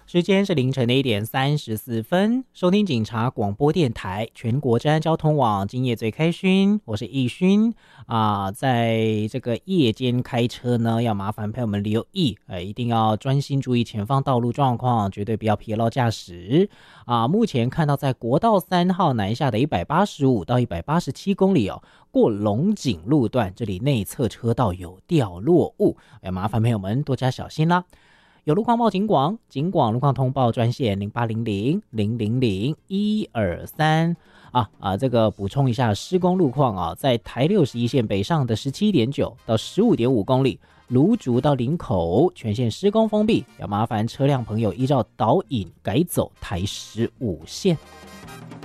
时间是凌晨的1:34，收听警察广播电台全国治安交通网，今夜最开勋，我是易勋在这个夜间开车呢，要麻烦朋友们留意，一定要专心注意前方道路状况，绝对不要疲劳驾驶目前看到在国道3号南下的185到187公里过龙井路段，这里内侧车道有掉落物，麻烦朋友们多加小心啦。有路况报警广路况通报专线0800-000-123这个补充一下施工路况在台61线北上的 17.9 到 15.5 公里，芦竹到林口全线施工封闭，要麻烦车辆朋友依照导引改走台15线。